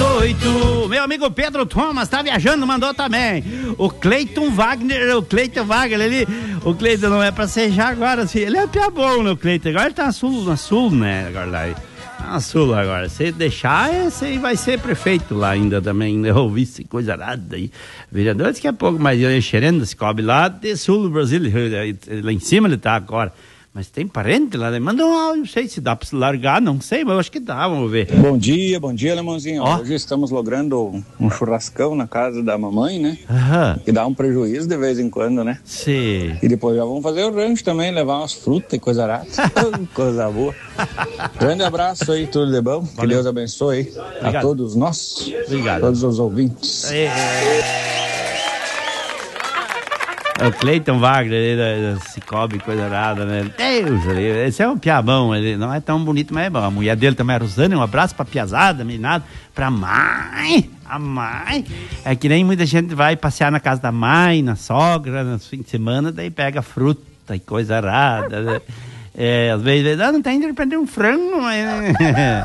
18. Meu amigo Pedro Thomas tá viajando, mandou também. O Cleiton Wagner, o Cleiton, não é pra ser já agora, assim, ele é pia bom, né, o Cleiton, agora ele tá na sul, né, agora lá, na sul agora, se deixar, esse vai ser prefeito lá ainda também, né, ouvi coisa nada aí, vereador, daqui a pouco, mas ele enxerendo, se cobre lá de sul do Brasil, lá em cima ele tá agora. Mas tem parente lá, né? Manda um áudio, não sei se dá pra se largar, não sei, mas eu acho que dá, vamos ver. Bom dia, Lemãozinho. Hoje estamos logrando um churrascão na casa da mamãe, né? Que dá um prejuízo de vez em quando, né? Sim. E depois já vamos fazer o rancho também, levar umas frutas e coisa arada. Coisa boa. Grande abraço aí, tudo de bom. Valeu. Que Deus abençoe aí a todos nós. Obrigado. Todos os ouvintes. O Cleiton Wagner, Cicobi, coisa nada, né? Deus, esse é um piabão, ele não é tão bonito, mas é bom. A mulher dele também é a Rosane, um abraço pra piazada, meninada, pra mãe, a mãe. É que nem muita gente vai passear na casa da mãe, na sogra, no fim de semana, daí pega fruta e coisa arada, né? Às vezes, não tem de prender um frango, mas...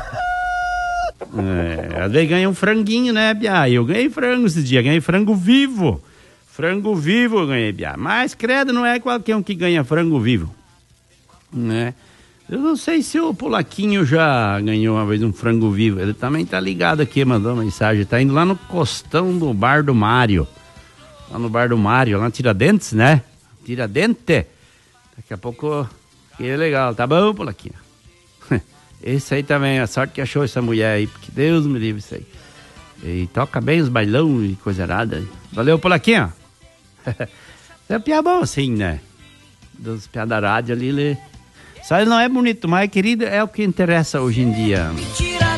às vezes ganha um franguinho, né, Pia? Eu ganhei frango esses dias, ganhei frango vivo. Frango vivo eu ganhei, Pia. Mas, credo, não é qualquer um que ganha frango vivo, né? Eu não sei se o Polaquinho já ganhou uma vez um frango vivo. Ele também tá ligado aqui, mandou uma mensagem. Tá indo lá no costão do bar do Mário. Lá no bar do Mário, lá no Tiradentes, né? Tiradentes. Daqui a pouco, que é legal. Tá bom, Polaquinho? Esse aí também, a sorte que achou essa mulher aí, porque Deus me livre isso aí. E toca bem os bailão e coisa errada. Valeu, Polaquinho. É piá bom assim, né? Dos piá da rádio ali, só ele não é bonito, mas querido, é o que interessa hoje em dia.